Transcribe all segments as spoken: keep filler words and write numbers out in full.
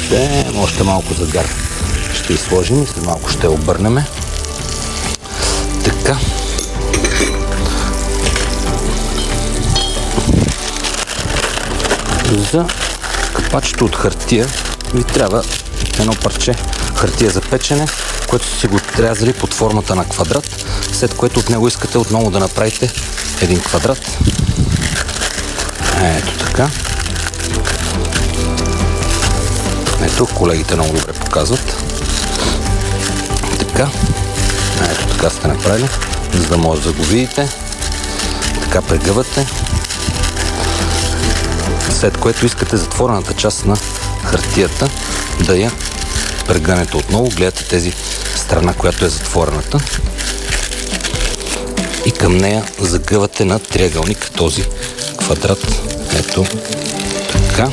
Още, още малко загар ще изложим и след малко ще обърнем. Така. За капачето от хартия ви трябва едно парче хартия за печене, което си го отрязали под формата на квадрат, след което от него искате отново да направите един квадрат. Ето така. Ето, колегите много добре показват. Така. Ето така сте направили, за да може да го видите. Така прегъвате. След което искате затворената част на хартията да я прегънете отново. Гледате тези страна, която е затворената. И към нея загъвате на триъгълник този квадрат. Ето така.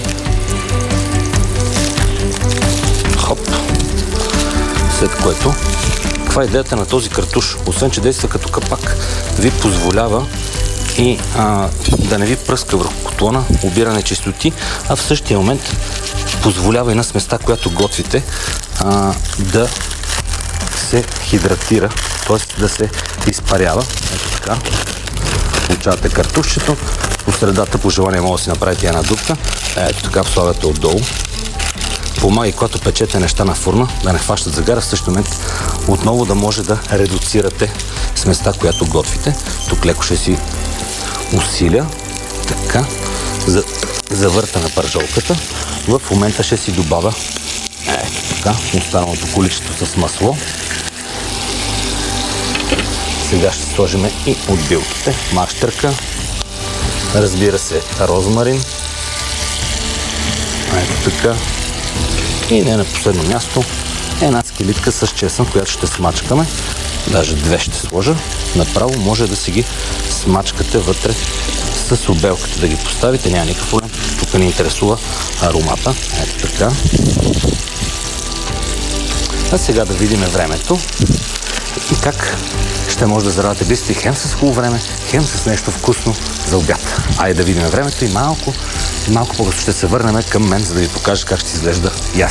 Хоп. След което, каква е идеята на този картуш? Освен, че действа като капак, ви позволява и а, да не ви пръска върху котлона, обира нечистоти, а в същия момент позволява и на сместа, която готвите, а, да се хидратира, т.е. да се изпарява. Ето така. Получавате картушчето, по средата по желание може да си направите една дупка. Ето така слагате отдолу. Помага и когато печете неща на фурна, да не хващат загара, в същия момент отново да може да редуцирате сместа, която готвите. Тук леко ще си усиля. Така. За завърта на пържолката. В момента ще си добавя ето така, останалото количество с масло. Сега ще сложим и отбилките. Мащърка. Разбира се, розмарин. Ето така. И не на последно място, една скелитка с чесън, която ще смачкаме. Даже две ще сложа. Направо може да си ги смачкате вътре с обелката, да ги поставите. Няма никакъв проблем. Тук ни интересува аромата. Ето така. А сега да видим времето и как ще може да зарадате бисти хем с хубаво време, хем с нещо вкусно за обяд. Айде да видим времето и малко, и малко по-късно ще се върнем към мен, за да ви покажа как ще изглежда ястие.